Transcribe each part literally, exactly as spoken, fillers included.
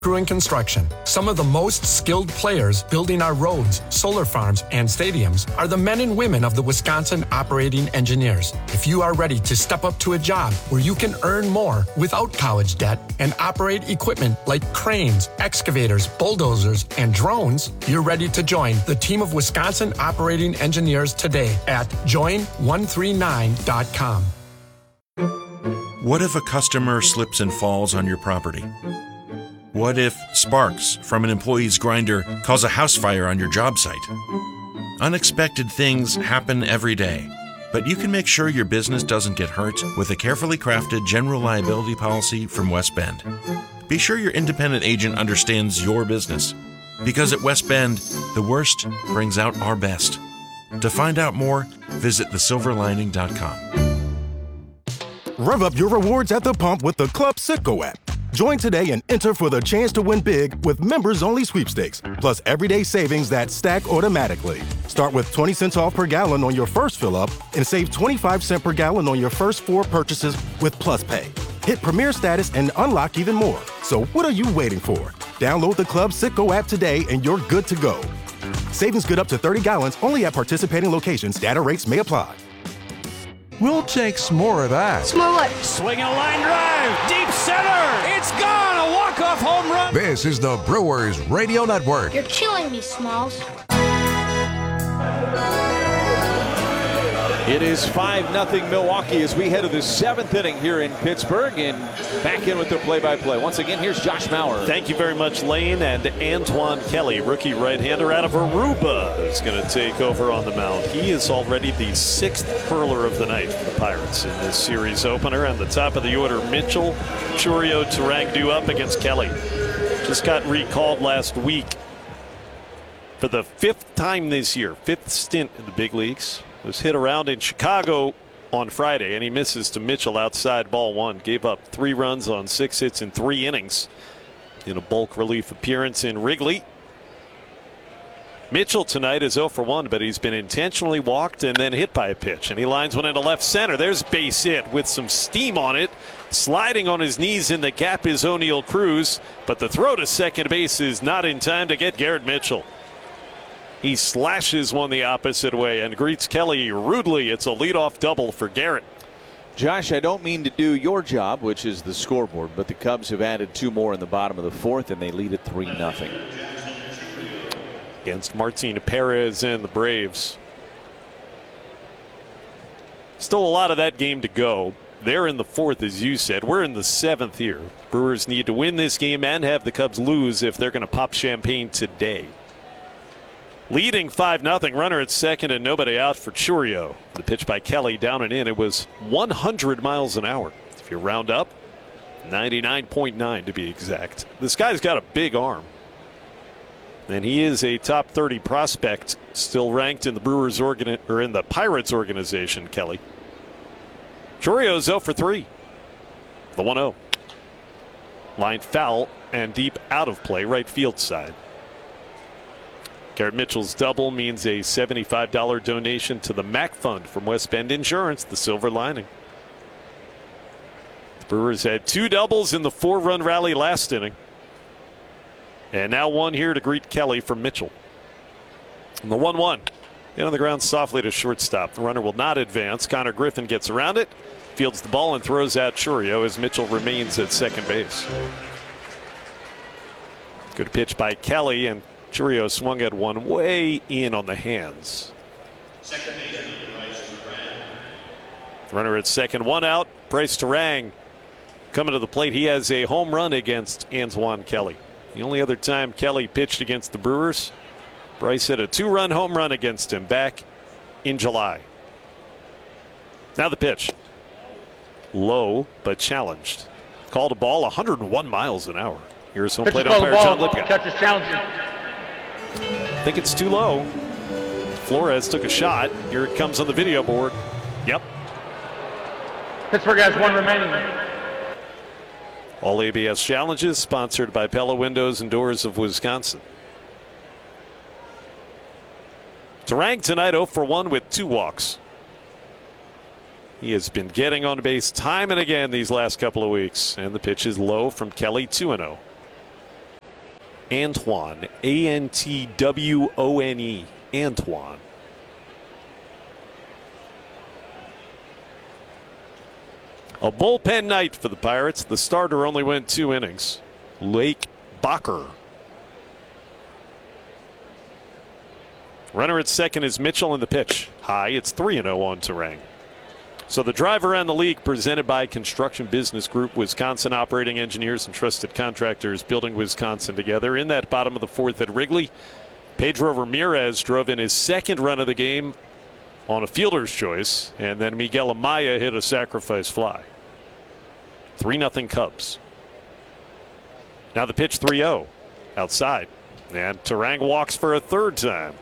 Crew and construction. Some of the most skilled players building our roads, solar farms, and stadiums are the men and women of the Wisconsin Operating Engineers. If you are ready to step up to a job where you can earn more without college debt and operate equipment like cranes, excavators, bulldozers, and drones, you're ready to join the team of Wisconsin Operating Engineers today at join one three nine dot com. What if a customer slips and falls on your property? What if sparks from an employee's grinder cause a house fire on your job site? Unexpected things happen every day, but you can make sure your business doesn't get hurt with a carefully crafted general liability policy from West Bend. Be sure your independent agent understands your business, because at West Bend, the worst brings out our best. To find out more, visit the silver lining dot com. Rev up your rewards at the pump with the Club Citgo app. Join today and enter for the chance to win big with members-only sweepstakes, plus everyday savings that stack automatically. Start with twenty cents off per gallon on your first fill-up and save twenty-five cents per gallon on your first four purchases with Plus Pay. Hit Premier status and unlock even more. So what are you waiting for? Download the Club Citgo app today and you're good to go. Savings good up to thirty gallons only at participating locations. Data rates may apply. We'll take some more of that. Some more what? Swinging a line drive, deep center. It's gone. A walk-off home run. This is the Brewers Radio Network. You're killing me, Smalls. It is five nothing Milwaukee as we head to the seventh inning here in Pittsburgh, and back in with the play-by-play. Once again, here's Josh Mauer. Thank you very much, Lane. And Antoine Kelly, rookie right-hander out of Aruba, is going to take over on the mound. He is already the sixth hurler of the night for the Pirates in this series opener. And the top of the order, Mitchell, Chourio, Turang due up against Kelly. Just got recalled last week for the fifth time this year, fifth stint in the big leagues. Was hit around in Chicago on Friday, and he misses to Mitchell outside ball one. Gave up three runs on six hits in three innings in a bulk relief appearance in Wrigley. Mitchell tonight is oh for one, but he's been intentionally walked and then hit by a pitch. And he lines one into left center. There's base hit with some steam on it. Sliding on his knees in the gap is O'Neill Cruz, but the throw to second base is not in time to get Garrett Mitchell. He slashes one the opposite way and greets Kelly rudely. It's a leadoff double for Garrett. Josh, I don't mean to do your job, which is the scoreboard, but the Cubs have added two more in the bottom of the fourth, and they lead at three nothing. Against Martin Perez and the Braves. Still a lot of that game to go. They're in the fourth, as you said. We're in the seventh here. Brewers need to win this game and have the Cubs lose if they're going to pop champagne today. Leading five nothing, runner at second and nobody out for Chourio. The pitch by Kelly down and in. It was one hundred miles an hour. If you round up, ninety-nine point nine to be exact. This guy's got a big arm. And he is a top thirty prospect, still ranked in the Brewers organ or in the Pirates organization, Kelly. Chourio's oh for three. The one oh. Line foul and deep out of play, right field side. Garrett Mitchell's double means a seventy-five dollar donation to the Mac Fund from West Bend Insurance, the silver lining. The Brewers had two doubles in the four-run rally last inning. And now one here to greet Kelly from Mitchell. And the one one. In on the ground softly to shortstop. The runner will not advance. Connor Griffin gets around it, fields the ball, and throws out Chourio as Mitchell remains at second base. Good pitch by Kelly, and Chourio swung at one way in on the hands. Runner at second, one out. Bryce Turang coming to the plate. He has a home run against Antoine Kelly. The only other time Kelly pitched against the Brewers, Bryce hit a two-run home run against him back in July. Now the pitch. Low, but challenged. Called a ball one hundred one miles an hour. Here's home plate umpire John Lipka. Catch is challenging. I think it's too low. Flores took a shot. Here it comes on the video board. Yep. Pittsburgh has one remaining. All A B S challenges sponsored by Pella Windows and Doors of Wisconsin. Turang tonight oh for one with two walks. He has been getting on base time and again these last couple of weeks. And the pitch is low from Kelly, two and oh. Antwone, A N T W O N E, Antwone. A bullpen night for the Pirates. The starter only went two innings. Lake Bacher. Runner at second is Mitchell in the pitch. High, it's three and oh on Turang. So the drive around the league presented by Construction Business Group, Wisconsin operating engineers and trusted contractors building Wisconsin together. In that bottom of the fourth at Wrigley, Pedro Ramirez drove in his second run of the game on a fielder's choice, and then Miguel Amaya hit a sacrifice fly. three nothing Cubs. Now the pitch three oh outside, and Turang walks for a third time.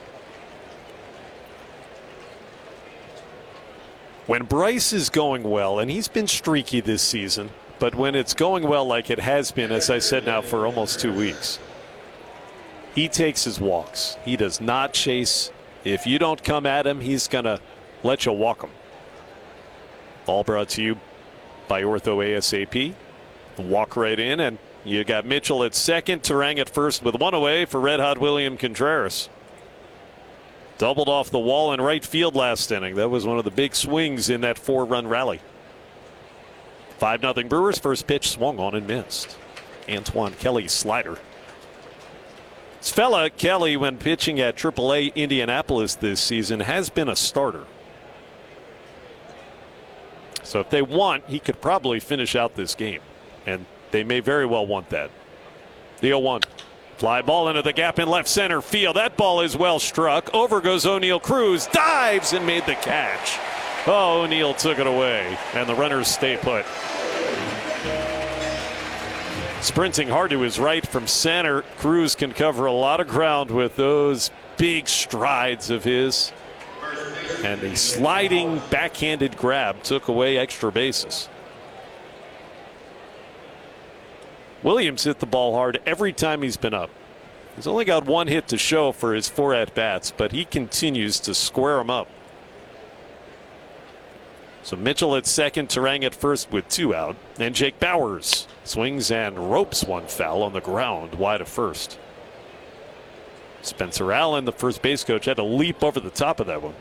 When Bryce is going well, and he's been streaky this season, but when it's going well like it has been, as I said now for almost two weeks, he takes his walks. He does not chase. If you don't come at him, he's going to let you walk him. All brought to you by Ortho ASAP. Walk right in, and you got Mitchell at second, Turang at first with one away for Red Hot William Contreras. Doubled off the wall in right field last inning. That was one of the big swings in that four-run rally. five nothing Brewers. First pitch swung on and missed. Antoine Kelly's slider. This fella, Kelly, when pitching at triple A Indianapolis this season, has been a starter. So if they want, he could probably finish out this game. And they may very well want that. The oh one. Fly ball into the gap in left center field. That ball is well struck. Over goes O'Neill Cruz. Dives and made the catch. Oh, O'Neill took it away. And the runners stay put. Sprinting hard to his right from center. Cruz can cover a lot of ground with those big strides of his. And the sliding backhanded grab took away extra bases. Williams hit the ball hard every time he's been up. He's only got one hit to show for his four at-bats, but he continues to square them up. So Mitchell at second, Turang at first with two out. And Jake Bauers swings and ropes one foul on the ground wide of first. Spencer Allen, the first base coach, had to leap over the top of that one.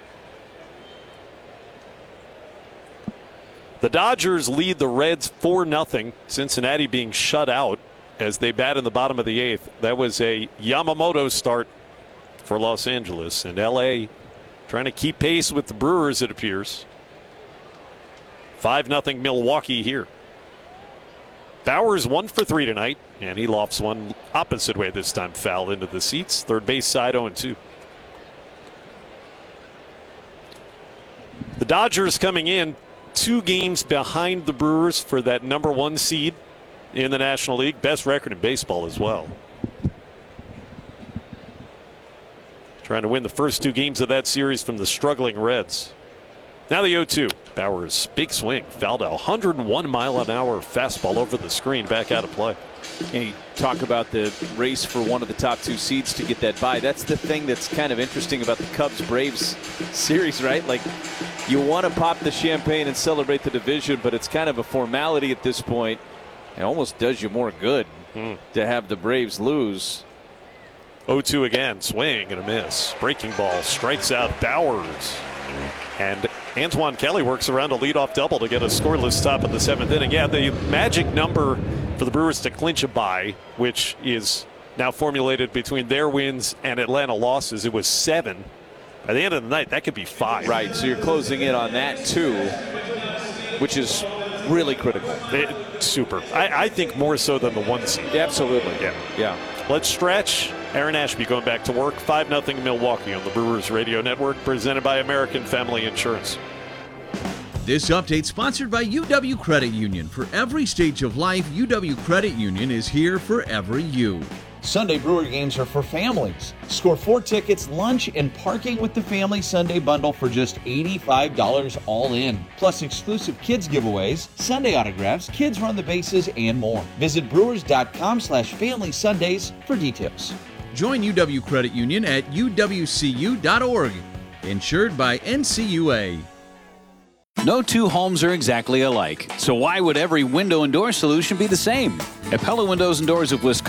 The Dodgers lead the Reds four nothing. Cincinnati being shut out as they bat in the bottom of the eighth. That was a Yamamoto start for Los Angeles, and L A trying to keep pace with the Brewers, it appears. five nothing Milwaukee here. Bauers one for three tonight, and he lofts one opposite way this time, foul into the seats. Third base side oh and two. The Dodgers coming in two games behind the Brewers for that number one seed in the National League. Best record in baseball as well. Trying to win the first two games of that series from the struggling Reds. Now the oh two. Bauers, big swing. Fouled a one hundred one mile an hour fastball over the screen, back out of play. And you talk about the race for one of the top two seeds to get that bye. That's the thing that's kind of interesting about the Cubs-Braves series, right? Like, you want to pop the champagne and celebrate the division, but it's kind of a formality at this point. It almost does you more good mm. to have the Braves lose. oh two again, swing and a miss. Breaking ball strikes out Bauers. And Antoine Kelly works around a leadoff double to get a scoreless top of the seventh inning. Yeah, the magic number for the Brewers to clinch a bye, which is now formulated between their wins and Atlanta losses, it was seven. By the end of the night, that could be five. Right, so you're closing in on that too, which is really critical. It, super. I, I think more so than the one seed. Absolutely. Yeah. Yeah. Let's stretch. Aaron Ashby going back to work. five nothing Milwaukee on the Brewers Radio Network, presented by American Family Insurance. This update sponsored by U W Credit Union. For every stage of life, U W Credit Union is here for every you. Sunday Brewer games are for families. Score four tickets, lunch, and parking with the Family Sunday Bundle for just eighty-five dollars all in. Plus exclusive kids giveaways, Sunday autographs, kids run the bases, and more. Visit brewers.com slash family Sundays for details. Join U W Credit Union at U W C U dot org. Insured by N C U A. No two homes are exactly alike, so why would every window and door solution be the same? At Pella Windows and Doors of Wisconsin,